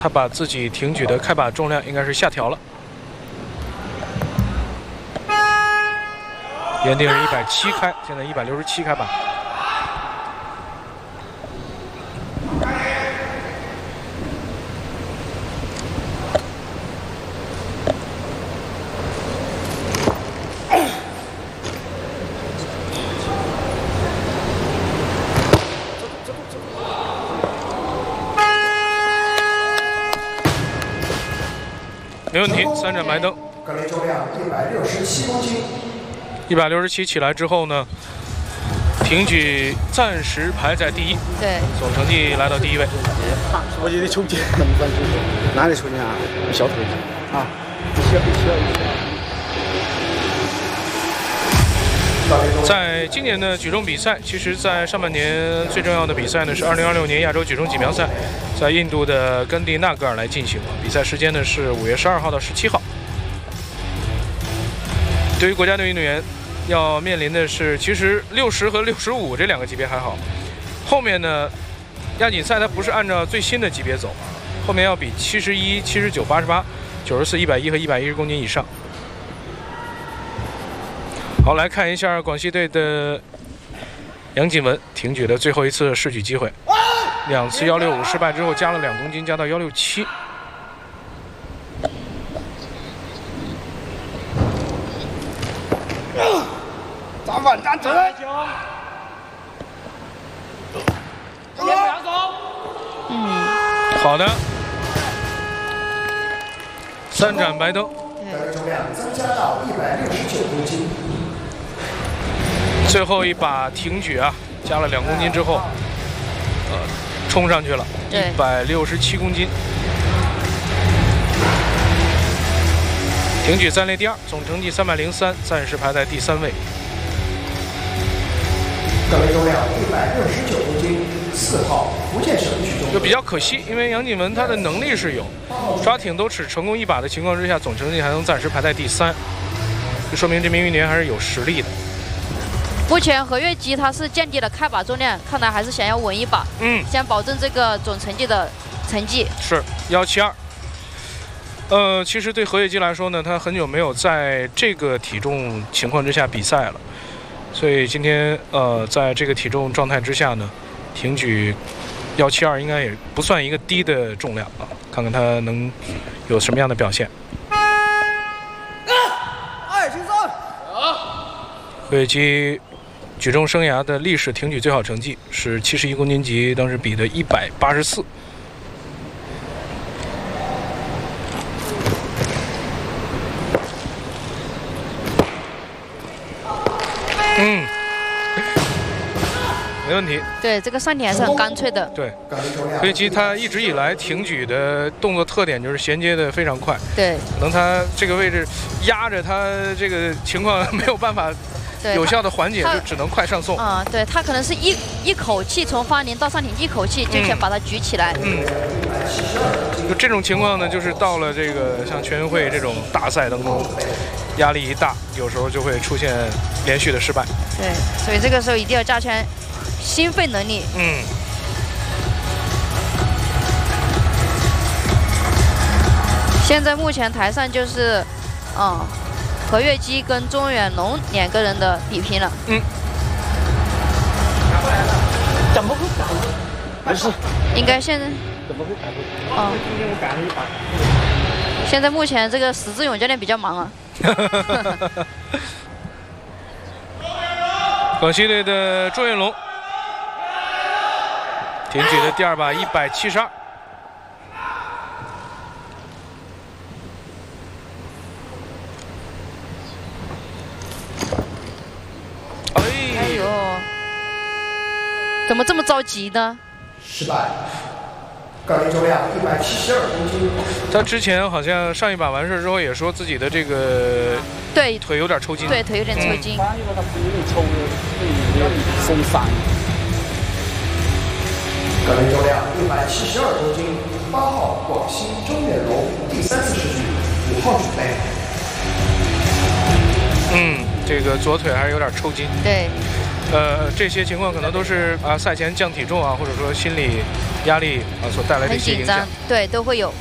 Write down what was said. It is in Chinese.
他把自己挺举的开把重量应该是下调了，原定是170开，现在167开把。没问题，3盏白灯。 格雷重量167公斤。 167起来之后呢，挺举暂时排在第1， 对， 总成绩来到第1位。 我觉得抽筋，哪里抽筋啊？小腿啊，小。 在今年的举重比赛，其实，在上半年最重要的比赛呢是2026年亚洲举重锦标赛，在印度的甘地纳格尔来进行。比赛时间呢是5月12号到17号。对于国家队运动员，要面临的是，其实60和65这2个级别还好，后面呢，亚锦赛它不是按照最新的级别走，后面要比71、79、88、94、110和110公斤以上。好，来看一下广西队的杨锦文挺举的最后一次试举机会，2次165失败之后加了2公斤，加到167。 站稳，站直。 好的，3盏白灯。 重量增加到169公斤。 最后一把挺举啊，加了2公斤之后，冲上去了，167公斤。挺举暂列第2，总成绩303，暂时排在第3位。 格雷重量169公斤，4号福建省举重。 就比较可惜，因为杨锦文他的能力是有，抓挺都只成功1把的情况之下，总成绩还能暂时排在第3，就说明这名运动员还是有实力的。 目前何月基他是降低了开把重量，看来还是想要稳一把，想保证这个总成绩的成绩。是 172。其实对何月基来说呢，他很久没有在这个体重情况之下比赛了，所以今天在这个体重状态之下呢，挺举172应该也不算一个低的重量啊，看看他能有什么样的表现。何月基举重生涯的历史挺举最好成绩是71公斤级，当时比的184。没问题。 对，这个上体还是很干脆的。 对，何月基他一直以来挺举的动作特点就是衔接的非常快。 对， 可能他这个位置压着他这个情况没有办法有效的缓解，就只能快上送。 对他可能是一口气从发拧到上挺，一口气就想把它举起来。 就这种情况呢，就是到了这个像全运会这种大赛当中，压力一大，有时候就会出现连续的失败。 对，所以这个时候一定要加强心肺能力。现在目前台上就是，何月基跟钟远龙2个人的比拼了。 怎么会改？不是， 应该现在怎么会改？ 今天我改了1把。现在目前这个史志勇教练比较忙啊。 广西队的钟远龙挺举的第2把172。 哎呦，怎么这么着急呢？ 失败。格雷重量172公斤。 他之前好像上一把完事之后也说自己的这个腿有点抽筋。 对，腿有点抽筋。 他因为他不有点抽的，有点松散。 格雷重量172公斤，8号广西钟远龙第3次试举，5号准备。 这个左腿还是有点抽筋。 对。 这些情况可能都是赛前降体重啊，或者说心理压力啊所带来的一些影响， 对，都会有。